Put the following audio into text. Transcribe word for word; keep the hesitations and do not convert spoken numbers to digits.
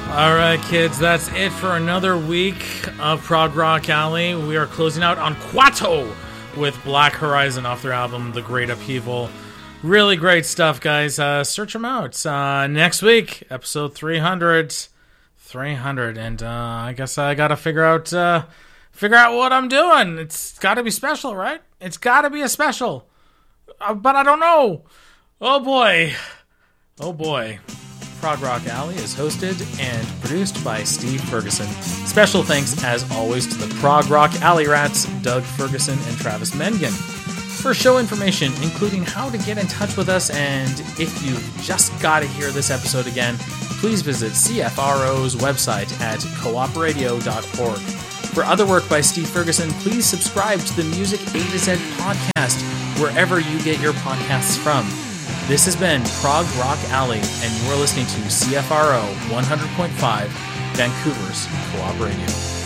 All right, kids, that's it for another week of Prog Rock Alley. We are closing out on Quato with Black Horizon off their album, The Great Upheaval. Really great stuff, guys. Uh, search them out. Uh, next week, episode three hundred. three hundred, and uh, I guess I gotta figure out uh, figure out what I'm doing. It's gotta be special, right? It's gotta be a special. Uh, but I don't know. Oh boy. Oh boy. Prog Rock Alley is hosted and produced by Steve Ferguson. Special thanks, as always, to the Prog Rock Alley Rats, Doug Ferguson and Travis Mengen. For show information, including how to get in touch with us, and if you've just got to hear this episode again, please visit C F R O's website at coop radio dot org. For other work by Steve Ferguson, please subscribe to the Music A to Z podcast, wherever you get your podcasts from. This has been Prog Rock Alley, and you are listening to C F R O one hundred point five, Vancouver's Co-op Radio.